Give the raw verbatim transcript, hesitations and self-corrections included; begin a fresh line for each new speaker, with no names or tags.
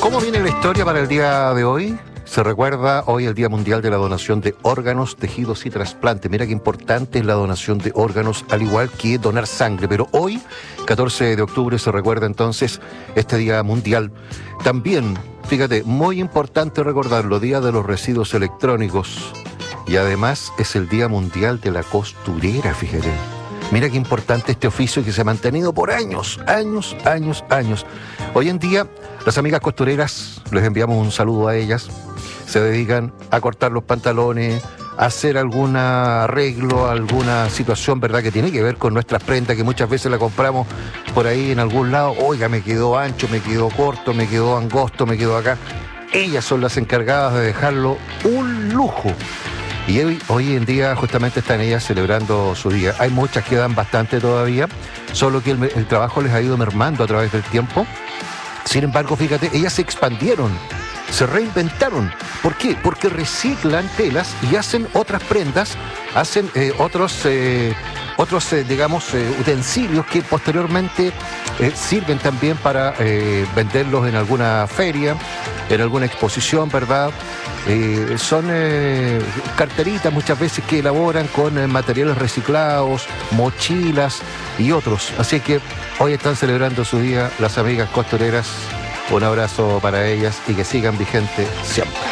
¿Cómo viene la historia para el día de hoy? Se recuerda hoy el Día Mundial de la Donación de Órganos, Tejidos y Trasplantes. Mira qué importante es la donación de órganos, al igual que donar sangre. Pero hoy, catorce de octubre, se recuerda entonces este Día Mundial. También, fíjate, muy importante recordarlo, Día de los Residuos Electrónicos. Y además es el Día Mundial de la Costurera, fíjate. Mira qué importante este oficio que se ha mantenido por años, años, años, años. Hoy en día, las amigas costureras, les enviamos un saludo a ellas, se dedican a cortar los pantalones, a hacer algún arreglo, alguna situación, ¿verdad?, que tiene que ver con nuestras prendas, que muchas veces la compramos por ahí en algún lado. Oiga, me quedó ancho, me quedó corto, me quedó angosto, me quedó acá. Ellas son las encargadas de dejarlo un lujo. Y hoy, hoy en día justamente están ellas celebrando su día. Hay muchas que dan bastante todavía, solo que el, el trabajo les ha ido mermando a través del tiempo. Sin embargo, fíjate, ellas se expandieron, se reinventaron. ¿Por qué? Porque reciclan telas y hacen otras prendas, hacen eh, otros, eh, otros eh, digamos, eh, utensilios que posteriormente eh, sirven también para eh, venderlos en alguna feria, en alguna exposición, ¿verdad? Eh, son eh, carteritas muchas veces que elaboran con eh, materiales reciclados, mochilas y otros. Así que hoy están celebrando su día las amigas costureras. Un abrazo para ellas y que sigan vigentes siempre.